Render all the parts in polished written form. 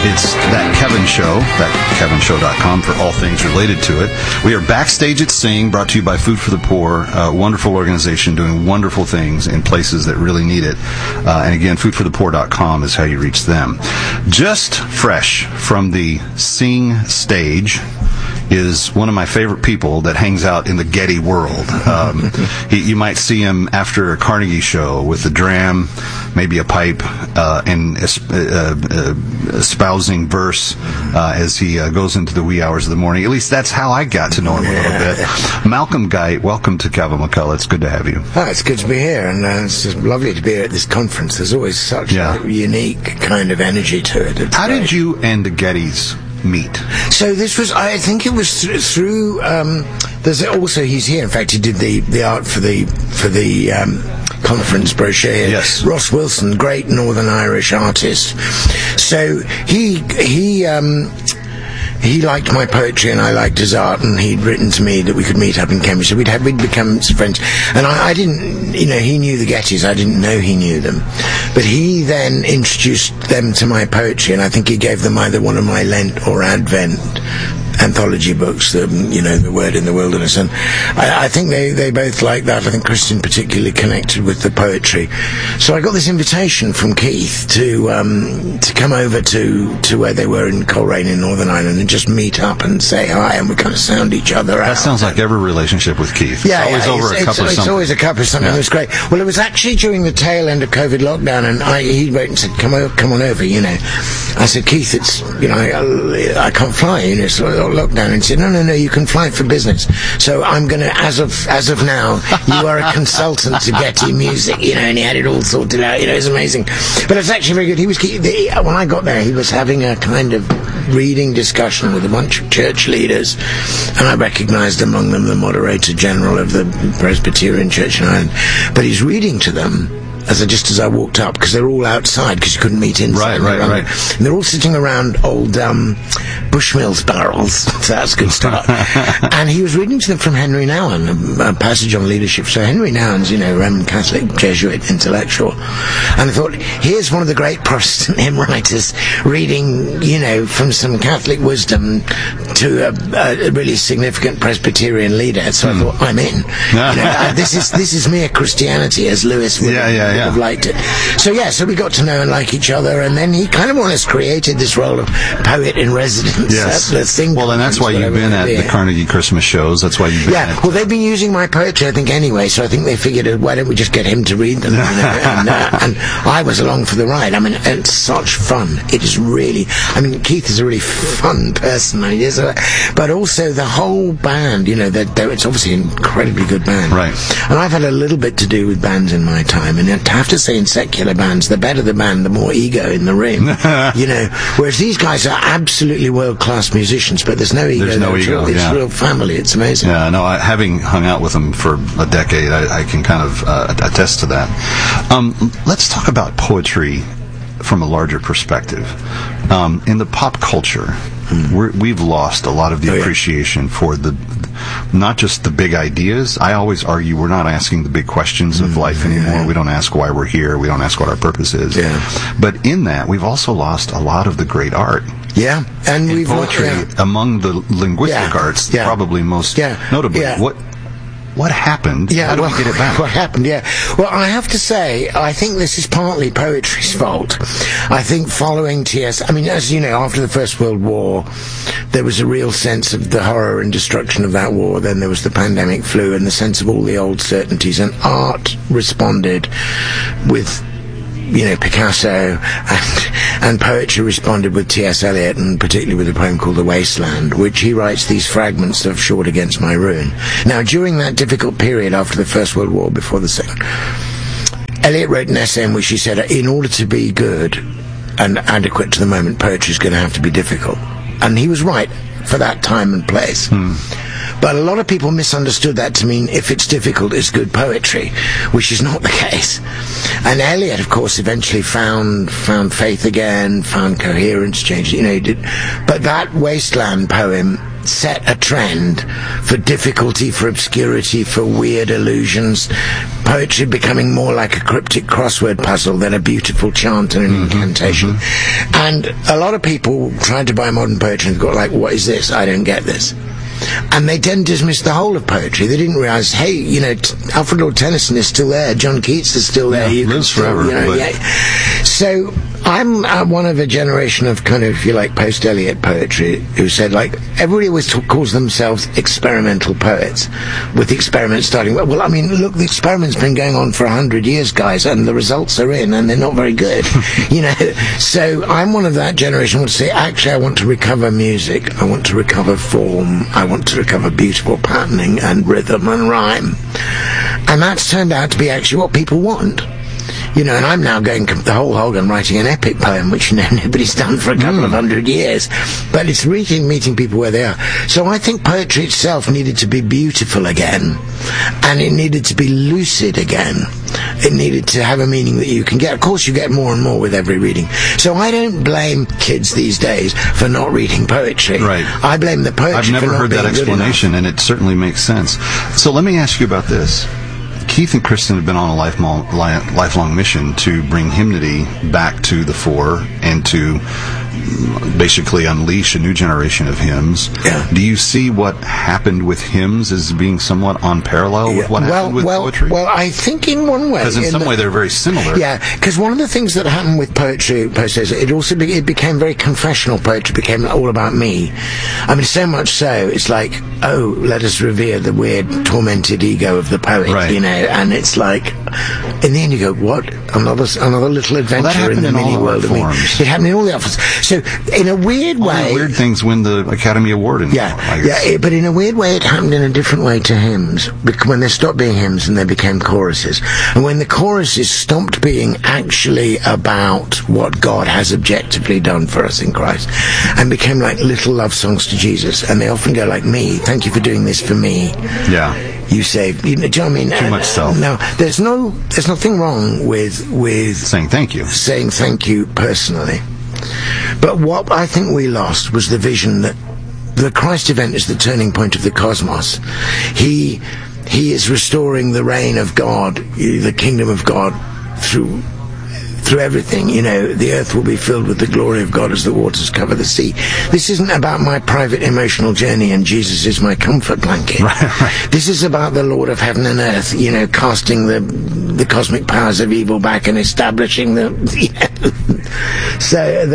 It's That Kevin Show, thatkevinshow.com for all things related to it. We are backstage at Sing, brought to you by Food for the Poor, a wonderful organization doing wonderful things in places that really need it. And again, foodforthepoor.com is how you reach them. Just fresh from the Sing stage is one of my favorite people that hangs out in the Getty world. You might see him after a Carnegie show with a dram, maybe a pipe, and espousing verse as he goes into the wee hours of the morning. At least that's how I got to know him a little bit. Malcolm Guite, welcome to Kevin McCullough. It's good to have you. Oh, it's good to be here, and it's just lovely to be here at this conference. There's always such a unique kind of energy to it. How did you and the Gettys meet? So this was, I think it was through, there's also, he's here, in fact he did the art for the conference brochure here. Yes. Ross Wilson, great Northern Irish artist. So he liked my poetry and I liked his art, and he'd written to me that we could meet up in Cambridge. So we'd become friends. And I didn't, he knew the Gettys. I didn't know he knew them. But he then introduced them to my poetry, and I think he gave them either one of my Lent or Advent anthology books, The Word in the Wilderness, and I think they both liked that. I think Christian particularly connected with the poetry. So I got this invitation from Keith to come over to where they were in Coleraine in Northern Ireland and just meet up and say hi, and we kind of sound each other out. That sounds like every relationship with Keith. Yeah, it's always over a cup of something. It's always a cup of something. Yeah. It was great. Well, it was actually during the tail end of COVID lockdown, and he wrote and said, come on over, I said, Keith, it's, I can't fly, it's lockdown. And he said, no, you can fly for business. So I'm going to, as of now, you are a consultant to Getty Music, and he had it all sorted out, it was amazing. But it's actually very good. When I got there, he was having a kind of reading discussion with a bunch of church leaders, and I recognized among them the Moderator General of the Presbyterian Church in Ireland. But he's reading to them just as I walked up, because they're all outside because you couldn't meet inside. Right. And they're all sitting around old Bushmills barrels. So that's a good start. And he was reading to them from Henry Nouwen, a passage on leadership. So Henry Nouwen's, Roman Catholic Jesuit intellectual. And I thought, here's one of the great Protestant hymn writers reading, from some Catholic wisdom to a really significant Presbyterian leader. So I thought, I'm in. This is mere Christianity, as Lewis would have liked it. So we got to know and like each other, and then he kind of almost created this role of poet in residence. Yes. Well, and that's why you've been at the Carnegie Christmas shows. That's why you've been well, they've been using my poetry, I think, anyway, so I think they figured, why don't we just get him to read them? And I was along for the ride. I mean, it's such fun. It is really, Keith is a really fun person, but also the whole band, it's obviously an incredibly good band. Right. And I've had a little bit to do with bands in my time, and I have to say, in secular bands, the better the band, the more ego in the room. Whereas these guys are absolutely world-class musicians, but there's no ego. There's no ego. It's real family. It's amazing. Yeah, no, having hung out with them for a decade, I can kind of attest to that. Let's talk about poetry from a larger perspective. In the pop culture, we've lost a lot of the appreciation for not just the big ideas. I always argue we're not asking the big questions of life anymore. We don't ask why we're here. We don't ask what our purpose is. Yeah. But in that, we've also lost a lot of the great art. Yeah, and we've poetry among the linguistic arts, probably most notably. Yeah. What happened? How do we get it back? What happened? Yeah. Well, I have to say, I think this is partly poetry's fault. I think following T.S., as you know, after the First World War, there was a real sense of the horror and destruction of that war. Then there was the pandemic flu and the sense of all the old certainties, and art responded with Picasso, and poetry responded with T.S. Eliot, and particularly with a poem called The Wasteland, which he writes these fragments of Short Against My Ruin. Now, during that difficult period after the First World War, before the Second, Eliot wrote an essay in which he said, in order to be good and adequate to the moment, poetry is going to have to be difficult. And he was right for that time and place. But a lot of people misunderstood that to mean if it's difficult, it's good poetry, which is not the case. And Eliot, of course, eventually found faith again, found coherence, changed, he did. But that Wasteland poem set a trend for difficulty, for obscurity, for weird illusions. Poetry becoming more like a cryptic crossword puzzle than a beautiful chant and an incantation. And a lot of people tried to buy modern poetry and got like, what is this? I don't get this. And they then dismissed the whole of poetry. They didn't realize, hey, you know, Alfred Lord Tennyson is still there, John Keats is still there. Yeah, lives forever. You know, yeah. So I'm one of a generation of kind of, if you like, post-Eliot poetry who said, like, everybody always calls themselves experimental poets, with the experiment starting. Well, I mean, look, the experiment's been going on for 100 years, guys, and the results are in, and they're not very good. You know, so I'm one of that generation who wants to say, actually, I want to recover music, I want to recover form, I want to recover beautiful patterning and rhythm and rhyme. And that's turned out to be actually what people want. You know, and I'm now going the whole hog and writing an epic poem, which, you know, nobody's done for a couple of 100 years. But it's really meeting people where they are. So I think poetry itself needed to be beautiful again. And it needed to be lucid again. It needed to have a meaning that you can get. Of course, you get more and more with every reading. So I don't blame kids these days for not reading poetry. Right. I blame the poetry I've never for not heard that being good explanation, and it certainly makes sense. So let me ask you about this. Keith and Kristen have been on a lifelong mission to bring hymnody back to the fore and to basically unleash a new generation of hymns. Yeah. Do you see what happened with hymns as being somewhat on parallel with what happened with poetry? Well, I think in one way. Because in some way they're very similar. Yeah, because one of the things that happened with poetry, it also it became very confessional. Poetry became all about me. I mean, so much so, it's like, oh, let us revere the weird, tormented ego of the poet, right. You know, and it's like, in the end you go, what? Another little adventure in the mini world of me. It happened in all the offers. So, in a weird way... All weird things win the Academy Award. But in a weird way it happened in a different way to hymns, when they stopped being hymns and they became choruses. And when the choruses stopped being actually about what God has objectively done for us in Christ, and became like little love songs to Jesus, and they often go like, me, thank you for doing this for me. Yeah. You saved, you know, do you know what I mean? Too much self. No, there's nothing wrong with saying thank you. Saying thank you personally. But what I think we lost was the vision that the Christ event is the turning point of the cosmos. He is restoring the reign of God, the kingdom of God through everything. You know, the earth will be filled with the glory of God as the waters cover the sea. This isn't about my private emotional journey and Jesus is my comfort blanket. Right. This is about the Lord of heaven and earth, you know, casting the cosmic powers of evil back and establishing the, you know, so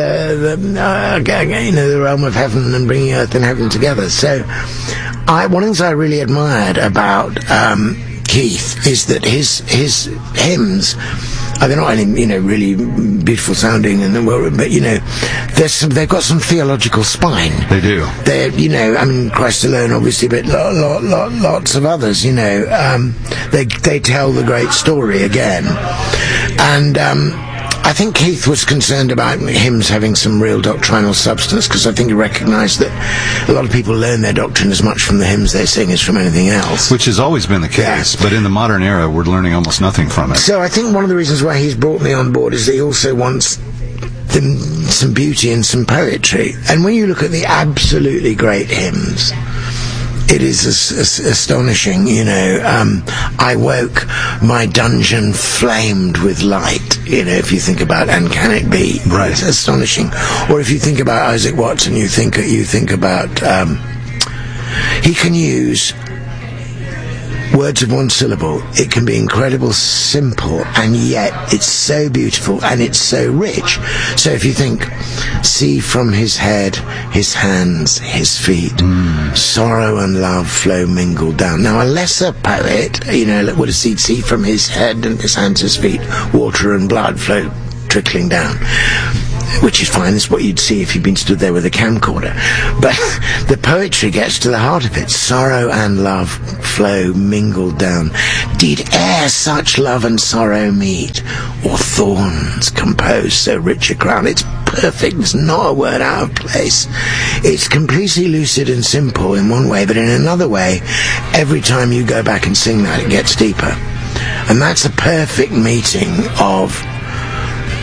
the realm of heaven and bringing earth and heaven together. So one of the things I really admired about Keith is that his hymns, they're not only, you know, really beautiful sounding, but, you know, they've got some theological spine. They do. They're, you know, I mean, Christ alone, obviously, but lots of others, you know. They tell the great story again. And I think Keith was concerned about hymns having some real doctrinal substance, because I think he recognised that a lot of people learn their doctrine as much from the hymns they sing as from anything else. Which has always been the case, but in the modern era, we're learning almost nothing from it. So I think one of the reasons why he's brought me on board is that he also wants some beauty and some poetry. And when you look at the absolutely great hymns, it is astonishing, you know. I woke, my dungeon flamed with light, you know, if you think about And Can It Be? Right. It's astonishing. Or if you think about Isaac Watson, you think about, he can use words of one syllable. It can be incredible, simple, and yet it's so beautiful and it's so rich. So if you think, see from his head, his hands, his feet, sorrow and love flow mingled down. Now a lesser poet, you know, would have see from his head and his hands, his feet, water and blood flow trickling down, which is fine. It's what you'd see if you'd been stood there with a camcorder. But the poetry gets to the heart of it. Sorrow and love flow mingled down. Did e'er such love and sorrow meet, or thorns compose so rich a crown? It's perfect. There's not a word out of place. It's completely lucid and simple in one way, but in another way, every time you go back and sing that, it gets deeper. And that's a perfect meeting of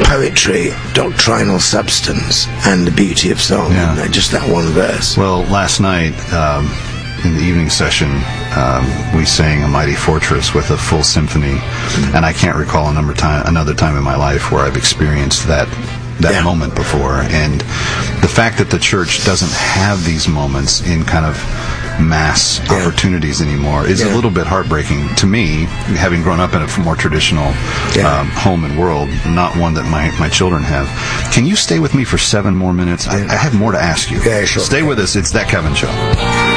poetry, doctrinal substance, and the beauty of song. Yeah. Just that one verse. Well, last night, in the evening session, we sang A Mighty Fortress with a full symphony, and I can't recall another time in my life where I've experienced that moment before. And the fact that the church doesn't have these moments in kind of mass opportunities anymore is a little bit heartbreaking to me, having grown up in a more traditional home and world, not one that my children have. Can you stay with me for 7 more minutes? I have more to ask you. Yeah, sure. Stay with us. It's That Kevin Show.